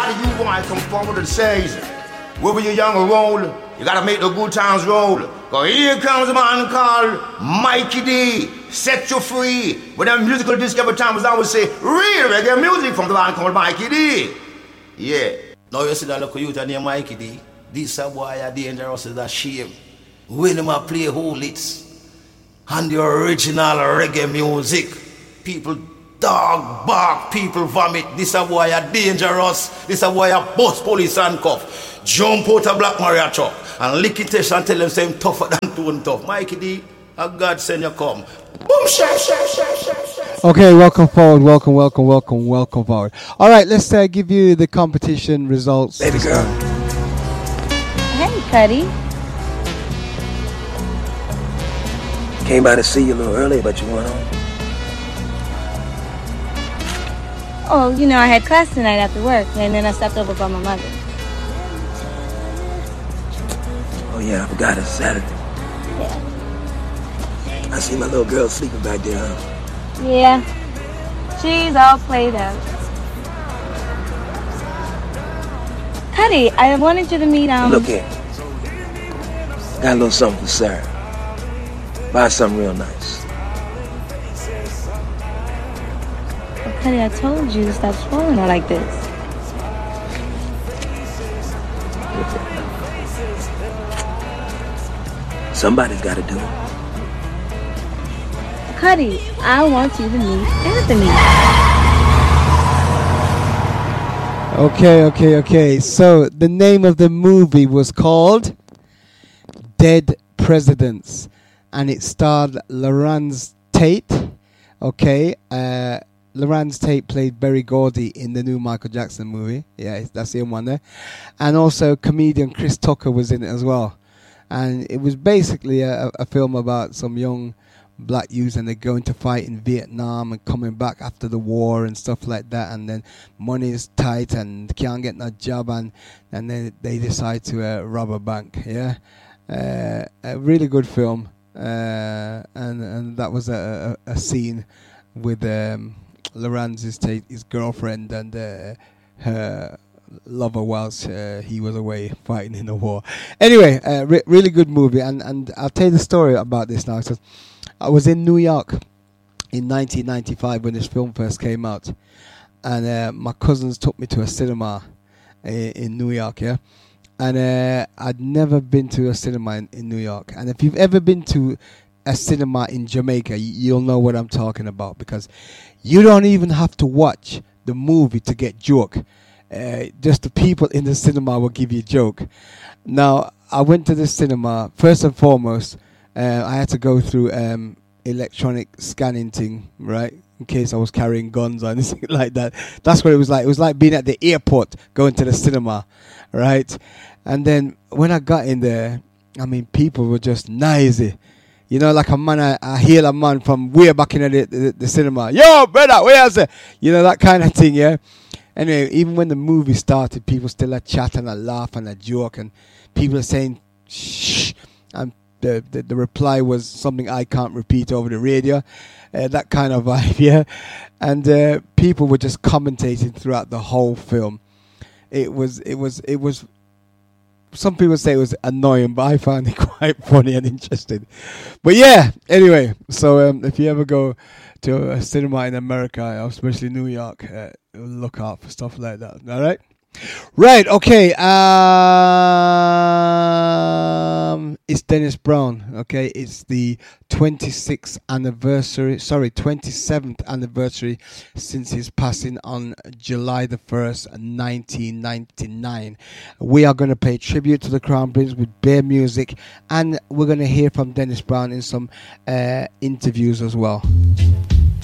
lot of you boys come forward and says, whether you're young or old, you gotta make the good times roll. Cause here comes a man called Mikey D. Set you free. With them musical disc every time, as I would say, real reggae music from the man called Mikey D. Yeah. Now you see that local youth named Mikey D. This boy are dangerous as a shame. When him a play whole hits and the original reggae music, people dog bark, people vomit. This a boy are dangerous. This a boy a bust police handcuff. Jump out a Black Maria truck and lick it and tell them say him tougher than Tone Tough. Mikey D, a God send you come. Boom, shah. Okay, welcome forward, welcome forward. All right, let's give you the competition results. Baby girl. Hey, Cuddy. Came by to see you a little earlier, but you went home. Oh, you know, I had class tonight after work, and then I stopped over by my mother. Oh, yeah, I forgot it's Saturday. Yeah. I see my little girl sleeping back there, huh? Yeah. She's all played out. Cuddy, I wanted you to meet, Look here. Got a little something for Sarah. Buy something real nice. Well, Cuddy, I told you to stop spoiling her like this. Somebody's got to do it. Cuddy, I want you to meet Anthony. Okay. So the name of the movie was called Dead Presidents, and it starred Larenz Tate. Okay, Larenz Tate played Berry Gordy in the new Michael Jackson movie. Yeah, that's the one there. And also comedian Chris Tucker was in it as well. And it was basically a film about some young black youth, and they're going to fight in Vietnam and coming back after the war and stuff like that, and then money is tight and can't get no job, and then they decide to rob a bank. Yeah, a really good film, and that was a scene with Larenz Tate, his girlfriend, and her lover whilst he was away fighting in the war. Anyway, really good movie, and I'll tell you the story about this now. So I was in New York in 1995 when this film first came out, and my cousins took me to a cinema in New York, yeah, and I'd never been to a cinema in New York. And if you've ever been to a cinema in Jamaica, you'll know what I'm talking about, because you don't even have to watch the movie to get joke. Just the people in the cinema will give you a joke. Now, I went to the cinema, first and foremost, I had to go through electronic scanning thing, right, in case I was carrying guns or anything like that. That's what it was like. It was like being at the airport going to the cinema, right? And then when I got in there, I mean, people were just noisy. You know, like a man, I hail a man from way back in the cinema. Yo, brother, where's it? You know, that kind of thing, yeah? Anyway, even when the movie started, people still are chatting and laugh and a joke, and people are saying, shh. And the reply was something I can't repeat over the radio. That kind of vibe, yeah? And people were just commentating throughout the whole film. It was some people say it was annoying, but I found it quite funny and interesting. But yeah, anyway, so if you ever go to a cinema in America, especially New York, look out for stuff like that. All right? Right, okay. It's Dennis Brown, okay? It's the 27th anniversary since his passing on July the 1st, 1999. We are going to pay tribute to the Crown Prince with Bear Music, and we're going to hear from Dennis Brown in some interviews as well.